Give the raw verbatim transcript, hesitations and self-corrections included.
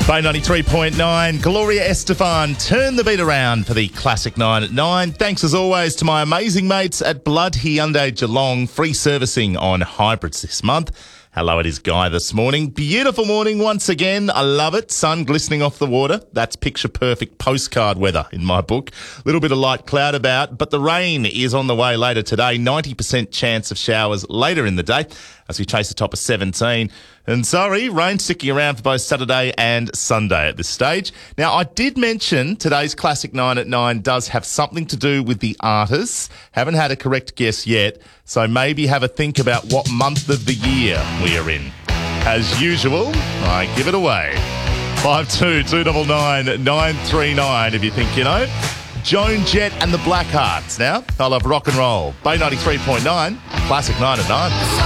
Bay ninety-three point nine, Gloria Estefan, turn the beat around for the Classic nine at nine. Thanks as always to my amazing mates at Blood Hyundai Geelong, free servicing on hybrids this month. Hello, it is Guy this morning. Beautiful morning once again. I love it. Sun glistening off the water. That's picture perfect postcard weather in my book. A little bit of light cloud about, but the rain is on the way later today. ninety percent chance of showers later in the day as we chase the top of seventeen. And sorry, rain sticking around for both Saturday and Sunday at this stage. Now, I did mention today's Classic nine at nine does have something to do with the artists. Haven't had a correct guess yet, so maybe have a think about what month of the year we are in. As usual, I give it away. five two two nine nine nine three nine if you think you know. Joan Jett and the Blackhearts. Now, I love rock and roll. Bay ninety-three point nine, Classic nine at nine.